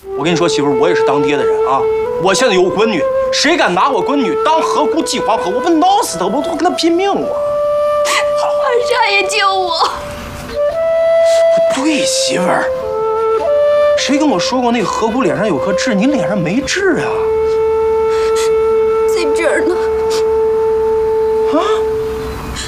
我跟你说，媳妇儿，我也是当爹的人啊。我现在有闺女，谁敢拿我闺女当河姑祭黄河，我不挠死他，我跟他拼命我。 皇上也救我。 不对，媳妇儿，谁跟我说过那个河姑脸上有颗痣？你脸上没痣啊？